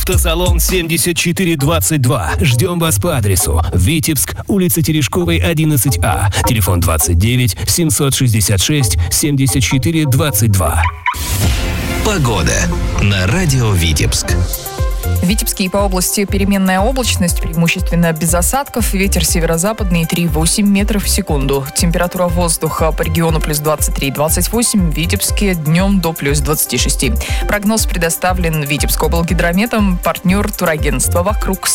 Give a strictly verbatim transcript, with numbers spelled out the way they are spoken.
Автосалон семьдесят четыре двадцать два. Ждем вас по адресу: Витебск, улица Терешковой, одиннадцать А. Телефон двадцать девять семьсот шестьдесят шесть семьдесят четыре двадцать два. Погода на радио Витебск. В Витебске и по области переменная облачность, преимущественно без осадков. Ветер северо-западный три и восемь метров в секунду. Температура воздуха по региону плюс двадцать три - двадцать восемь. В Витебске днем до плюс двадцать шесть. Прогноз предоставлен Витебскоблгидрометом. Партнер турагентства «Вокруг